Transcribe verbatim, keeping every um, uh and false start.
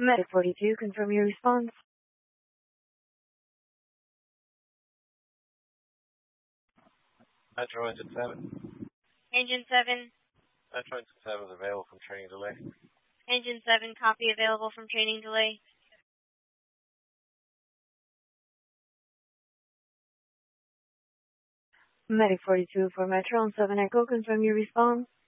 Medic forty-two, confirm your response. Metro Engine seven. Engine seven. Metro Engine seven is available from training delay. Engine seven, copy, available from training delay. Medic forty-two for Metro on seven Echo, confirm your response.